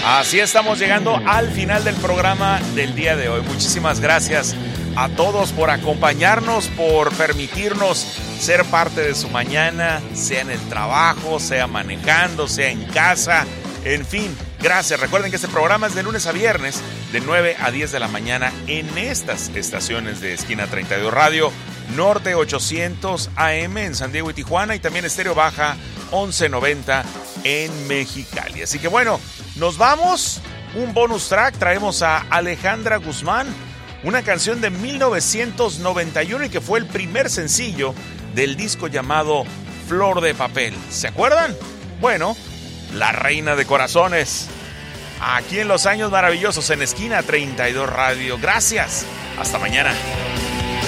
Así estamos llegando al final del programa del día de hoy. Muchísimas gracias a todos por acompañarnos, por permitirnos ser parte de su mañana, sea en el trabajo, sea manejando, sea en casa, en fin, gracias. Recuerden que este programa es de lunes a viernes, de 9 a 10 de la mañana en estas estaciones de Esquina 32 Radio, Norte 800 AM en San Diego y Tijuana, y también Estéreo Baja 1190 en Mexicali. Así que bueno, nos vamos. Un bonus track, traemos a Alejandra Guzmán, una canción de 1991 y que fue el primer sencillo del disco llamado Flor de Papel. ¿Se acuerdan? Bueno, la reina de corazones, aquí en Los Años Maravillosos en Esquina 32 Radio. Gracias, hasta mañana.